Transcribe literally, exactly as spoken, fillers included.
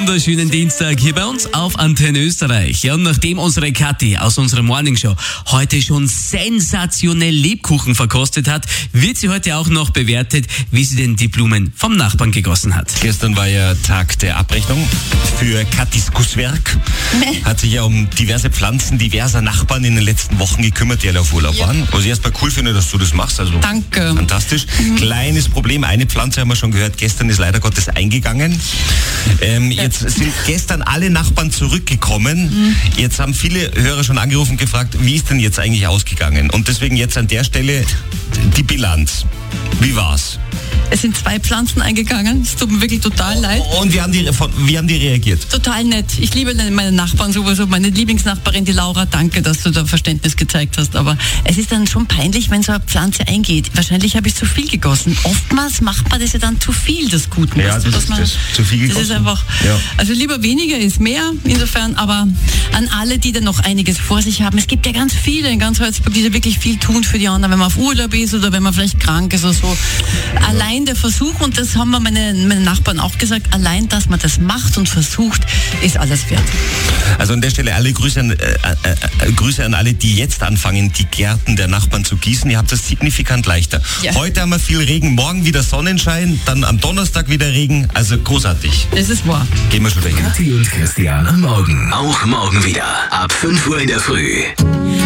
wunderschönen Dienstag hier bei uns auf Antenne Österreich. Ja, und nachdem unsere Kathi aus unserer Morningshow heute schon sensationell Lebkuchen verkostet hat, wird sie heute auch noch bewertet, wie sie denn die Blumen vom Nachbarn gegossen hat. Gestern war ja Tag der Abrechnung für Kathis Gusswerk. Hat sich ja um diverse Pflanzen diverser Nachbarn in den letzten Wochen gekümmert, die alle auf Urlaub ja. waren. Was ich erstmal cool finde, dass du das machst. Also Danke. Fantastisch. Mhm. Kleines Problem, eine Pflanze haben wir schon gehört, gestern ist leider Gottes eingegangen. Ähm, ja. Jetzt sind gestern alle Nachbarn zurückgekommen. Mhm. Jetzt haben viele Hörer schon angerufen und gefragt, wie ist denn jetzt eigentlich ausgegangen? Und deswegen jetzt an der Stelle die Bilanz. Wie war's? Es sind zwei Pflanzen eingegangen. Es tut mir wirklich total leid. Und wie haben die, wie haben die reagiert? Total nett. Ich liebe meine Nachbarn sowieso. Meine Lieblingsnachbarin, die Laura. Danke, dass du da Verständnis gezeigt hast. Aber es ist dann schon peinlich, wenn so eine Pflanze eingeht. Wahrscheinlich habe ich zu viel gegossen. Oftmals macht man das ja dann zu viel, das Guten. Ja, das ist man, das. Zu viel gegossen. Das ist einfach, ja. Also lieber weniger ist mehr. Insofern, aber an alle, die dann noch einiges vor sich haben. Es gibt ja ganz viele in ganz Salzburg, die da wirklich viel tun für die anderen, wenn man auf Urlaub ist oder wenn man vielleicht krank ist oder so. Ja. Allein der Versuch, und das haben wir meine, meine Nachbarn auch gesagt, allein, dass man das macht und versucht, ist alles wert. Also an der Stelle alle Grüße an, äh, äh, Grüße an alle, die jetzt anfangen, die Gärten der Nachbarn zu gießen. Ihr habt das signifikant leichter. Ja. Heute haben wir viel Regen, morgen wieder Sonnenschein, dann am Donnerstag wieder Regen. Also großartig. Das ist wahr. Gehen wir schon dahin. Kathi und Christian am Morgen. Auch morgen wieder. Ab fünf Uhr in der Früh.